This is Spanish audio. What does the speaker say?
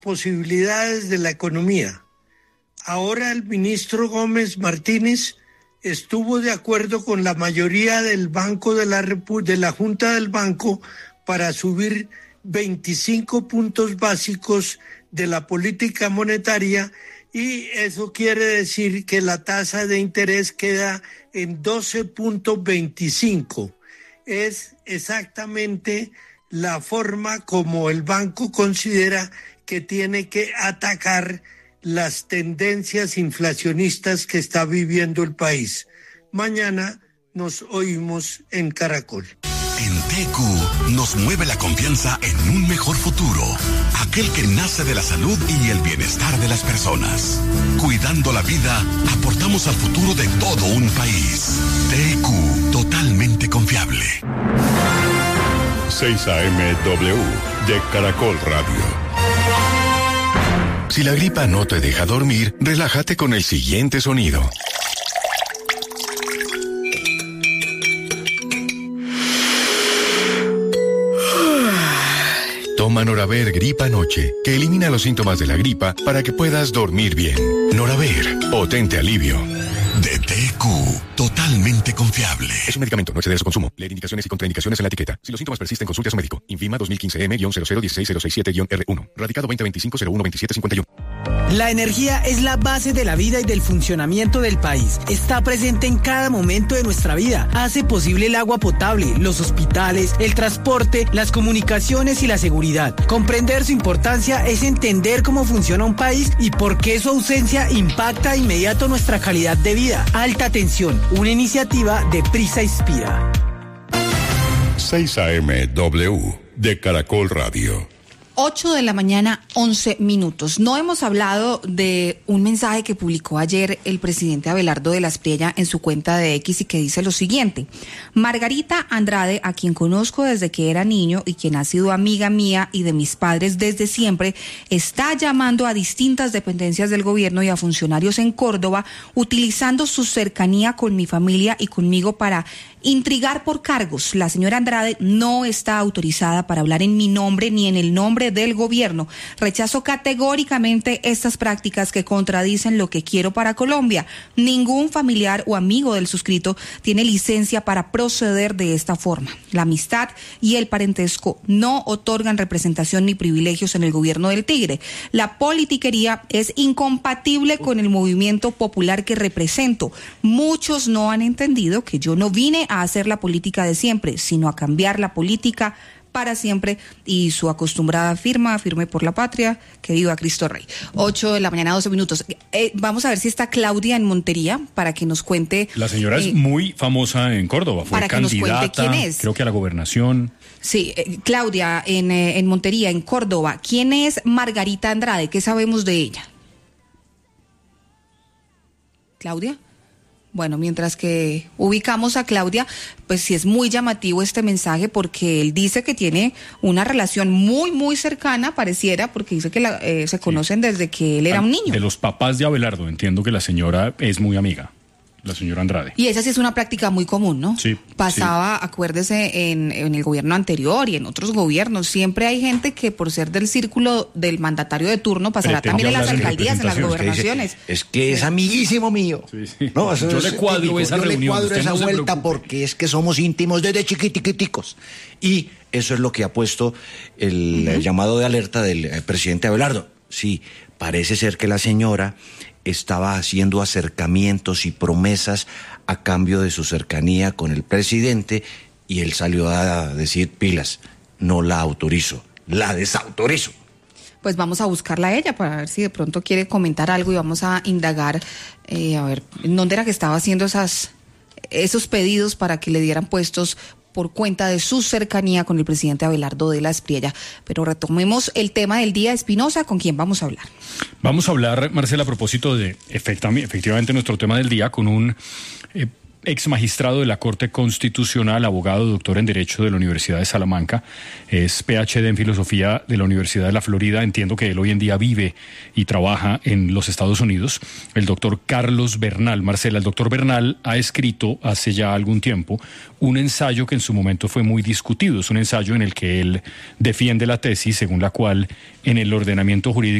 posibilidades de la economía. Ahora el ministro Gómez Martínez estuvo de acuerdo con la mayoría del Banco de la Junta del Banco para subir 25 puntos básicos de la política monetaria, y eso quiere decir que la tasa de interés queda en 12.25. Es exactamente la forma como el banco considera que tiene que atacar las tendencias inflacionistas que está viviendo el país. Mañana nos oímos en Caracol. En TQ nos mueve la confianza en un mejor futuro, aquel que nace de la salud y el bienestar de las personas. Cuidando la vida, aportamos al futuro de todo un país. TQ, totalmente confiable. 6 AM-W de Caracol Radio. Si la gripa no te deja dormir, relájate con el siguiente sonido. Toma Noraver Gripa Noche, que elimina los síntomas de la gripa para que puedas dormir bien. Noraver, potente alivio. De TQ, totalmente confiable. Es un medicamento, no exceder su consumo. Leer indicaciones y contraindicaciones en la etiqueta. Si los síntomas persisten, consulte a su médico. Invima 2015M-0016067-R1. Radicado 2025-012751. La energía es la base de la vida y del funcionamiento del país. Está presente en cada momento de nuestra vida. Hace posible el agua potable, los hospitales, el transporte, las comunicaciones y la seguridad. Comprender su importancia es entender cómo funciona un país y por qué su ausencia impacta de inmediato nuestra calidad de vida. Alta tensión, una iniciativa de Prisa Inspira. 6 AM-W de Caracol Radio. 8 de la mañana, 11 minutos. No hemos hablado de un mensaje que publicó ayer el presidente Abelardo de la Espriella en su cuenta de X y que dice lo siguiente: Margarita Andrade, a quien conozco desde que era niño y quien ha sido amiga mía y de mis padres desde siempre, está llamando a distintas dependencias del gobierno y a funcionarios en Córdoba, utilizando su cercanía con mi familia y conmigo para intrigar por cargos. La señora Andrade no está autorizada para hablar en mi nombre ni en el nombre del gobierno. Rechazo categóricamente estas prácticas que contradicen lo que quiero para Colombia. Ningún familiar o amigo del suscrito tiene licencia para proceder de esta forma. La amistad y el parentesco no otorgan representación ni privilegios en el gobierno del Tigre. La politiquería es incompatible con el movimiento popular que represento. Muchos no han entendido que yo no vine a hacer la política de siempre, sino a cambiar la política para siempre, y su acostumbrada firme por la patria, que viva Cristo Rey. 8 de la mañana, 12 minutos. Vamos a ver si está Claudia en Montería para que nos cuente. La señora es muy famosa en Córdoba, fue para candidata, que nos cuente quién es. Creo que a la gobernación. Sí, Claudia, en Montería, en Córdoba. ¿Quién es Margarita Andrade? ¿Qué sabemos de ella? ¿Claudia? Bueno, mientras que ubicamos a Claudia, pues sí es muy llamativo este mensaje porque él dice que tiene una relación muy, muy cercana, pareciera, porque dice que se conocen desde que él era un niño. De los papás de Abelardo, entiendo que la señora es muy amiga, la señora Andrade. Y esa sí es una práctica muy común, ¿no? Sí. Pasaba, sí. Acuérdese, en el gobierno anterior y en otros gobiernos, siempre hay gente que por ser del círculo del mandatario de turno pasará también en las alcaldías, en las gobernaciones. Es que es amiguísimo mío. Sí, sí. No, yo le cuadro esa reunión. Yo le cuadro esa vuelta preocupe. porque es que somos íntimos desde chiquiticos. Y eso es lo que ha puesto el llamado de alerta del presidente Abelardo. Sí, parece ser que la señora estaba haciendo acercamientos y promesas a cambio de su cercanía con el presidente, y él salió a decir: pilas, no la autorizo, la desautorizo. Pues vamos a buscarla a ella para ver si de pronto quiere comentar algo, y vamos a indagar, a ver, ¿en dónde era que estaba haciendo esos pedidos para que le dieran puestos por cuenta de su cercanía con el presidente Abelardo de la Espriella? Pero retomemos el tema del día. Espinosa, ¿con quién vamos a hablar? Vamos a hablar, Marcela, a propósito de efectivamente nuestro tema del día, con un ex magistrado de la Corte Constitucional, abogado, doctor en Derecho de la Universidad de Salamanca, es PhD en Filosofía de la Universidad de la Florida. Entiendo que él hoy en día vive y trabaja en los Estados Unidos. El doctor Carlos Bernal. Marcela, el doctor Bernal ha escrito hace ya algún tiempo un ensayo que en su momento fue muy discutido. Es un ensayo en el que él defiende la tesis según la cual en el ordenamiento jurídico